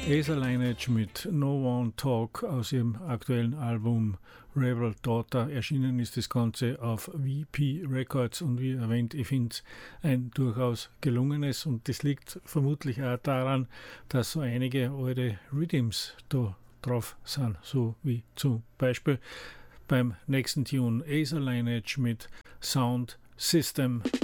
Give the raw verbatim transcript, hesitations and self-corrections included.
Acer Lineage mit No One Talk aus ihrem aktuellen Album Rebel Daughter. Erschienen ist das Ganze auf V P Records und wie erwähnt, ich finde es ein durchaus gelungenes und das liegt vermutlich auch daran, dass so einige alte Rhythms da drauf sind, so wie zum Beispiel beim nächsten Tune Acer Lineage mit Sound System.